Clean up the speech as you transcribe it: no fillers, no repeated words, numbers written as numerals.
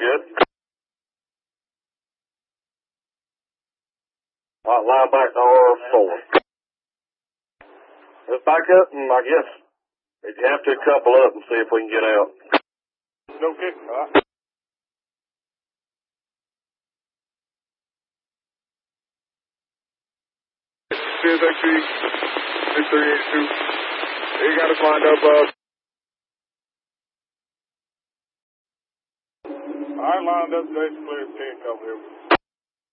good. All right, line back to R4. Let's back up and I guess if you have to couple up and see if we can get out. Okay, all right. CSXC 6382. You gotta find up, Alright, lined up, Jason clear 10, cover here.